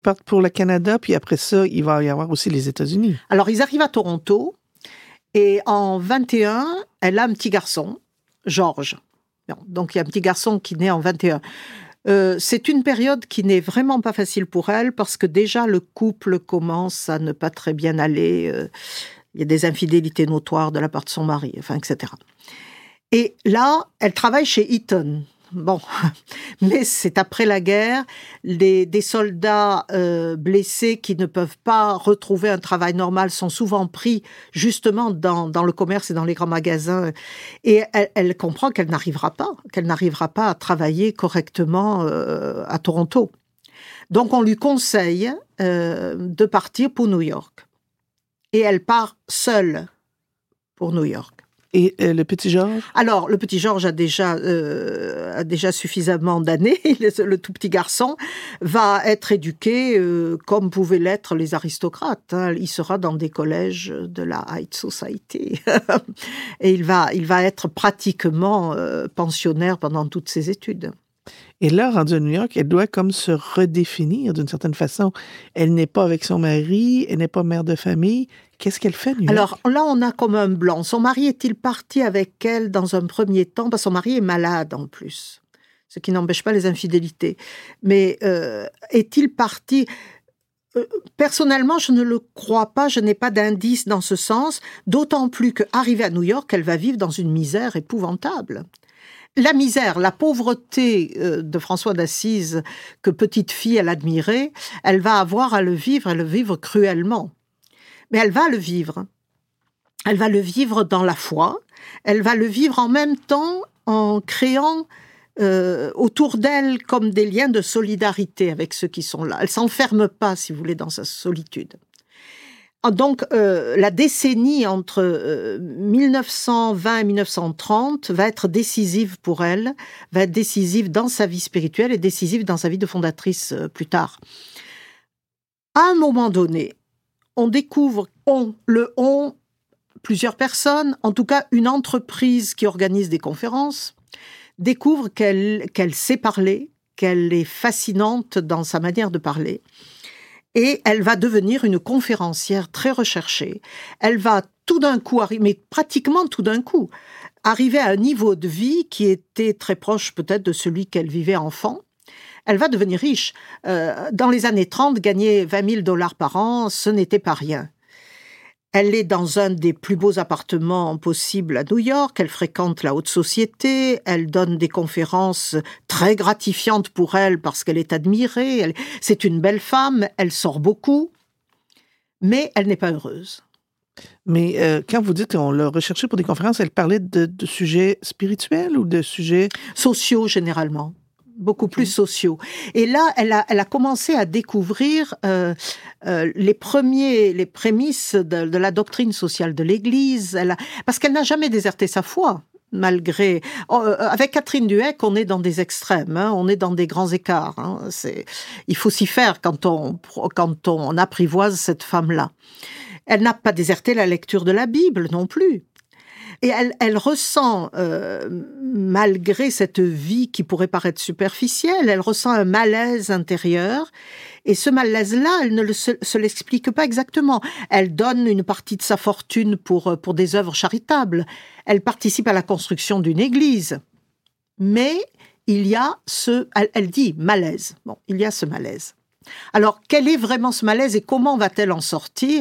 partent pour le Canada, puis après ça, il va y avoir aussi les États-Unis. Alors, ils arrivent à Toronto, et en 21, elle a un petit garçon, Georges. Donc, il y a un petit garçon qui naît en 21. C'est une période qui n'est vraiment pas facile pour elle, parce que déjà, le couple commence à ne pas très bien aller. Il y a des infidélités notoires de la part de son mari, enfin, etc. Et là, elle travaille chez Eaton. Bon, mais c'est après la guerre, des soldats blessés qui ne peuvent pas retrouver un travail normal sont souvent pris justement dans le commerce et dans les grands magasins. Et elle comprend qu'elle n'arrivera pas à travailler correctement à Toronto. Donc on lui conseille de partir pour New York. Et elle part seule pour New York. Et le petit Georges? Alors, le petit Georges a déjà suffisamment d'années. Le tout petit garçon va être éduqué comme pouvaient l'être les aristocrates. Hein. Il sera dans des collèges de la High Society. Et il va être pratiquement pensionnaire pendant toutes ses études. Et là, rendue à New York, elle doit comme se redéfinir d'une certaine façon. Elle n'est pas avec son mari, elle n'est pas mère de famille. Qu'est-ce qu'elle fait, New York? Alors là, on a comme un blanc. Son mari est-il parti avec elle dans un premier temps? Parce que son mari est malade en plus, ce qui n'empêche pas les infidélités. Mais est-il parti? Personnellement, je ne le crois pas. Je n'ai pas d'indice dans ce sens. D'autant plus qu'arrivée à New York, elle va vivre dans une misère épouvantable. La misère, la pauvreté de François d'Assise, que petite fille elle admirait, elle va avoir à le vivre cruellement. Mais elle va le vivre. Elle va le vivre dans la foi. Elle va le vivre en même temps en créant autour d'elle comme des liens de solidarité avec ceux qui sont là. Elle s'enferme pas, si vous voulez, dans sa solitude. Donc, la décennie entre 1920 et 1930 va être décisive pour elle, va être décisive dans sa vie spirituelle et décisive dans sa vie de fondatrice plus tard. À un moment donné, on découvre, plusieurs personnes, en tout cas une entreprise qui organise des conférences, découvre qu'elle sait parler, qu'elle est fascinante dans sa manière de parler. Et elle va devenir une conférencière très recherchée. Elle va tout d'un coup, mais pratiquement tout d'un coup, arriver à un niveau de vie qui était très proche peut-être de celui qu'elle vivait enfant. Elle va devenir riche. Dans les années 30, gagner $20,000 par an, ce n'était pas rien. Elle est dans un des plus beaux appartements possibles à New York, elle fréquente la haute société, elle donne des conférences très gratifiantes pour elle parce qu'elle est admirée, c'est une belle femme, elle sort beaucoup, mais elle n'est pas heureuse. Mais quand vous dites qu'on l'a recherchée pour des conférences, elle parlait de sujets spirituels ou de sujets... Sociaux, généralement. Beaucoup plus sociaux. Et là, elle a commencé à découvrir les prémices de la doctrine sociale de l'Église, parce qu'elle n'a jamais déserté sa foi, malgré... avec Catherine Duhecq, on est dans des extrêmes, hein, on est dans des grands écarts. Hein, il faut s'y faire quand on apprivoise cette femme-là. Elle n'a pas déserté la lecture de la Bible non plus. Et elle ressent, malgré cette vie qui pourrait paraître superficielle, elle ressent un malaise intérieur. Et ce malaise-là, elle ne se l'explique pas exactement. Elle donne une partie de sa fortune pour des œuvres charitables. Elle participe à la construction d'une église. Mais il y a elle dit malaise. Bon, il y a ce malaise. Alors, quel est vraiment ce malaise et comment va-t-elle en sortir ?